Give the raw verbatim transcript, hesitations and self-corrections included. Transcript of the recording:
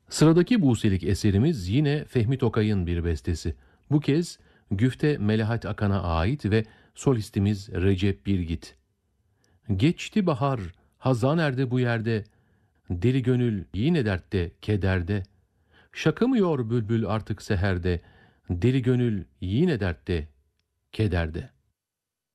Sıradaki Buselik eserimiz yine Fehmi Tokay'ın bir bestesi. Bu kez Güfte Melahat Akan'a ait ve solistimiz Recep Bilgit. Geçti bahar, hazan erdi bu yerde, deli gönül yine dertte, kederde. Şakımıyor bülbül artık seherde, deli gönül yine dertte, kederde.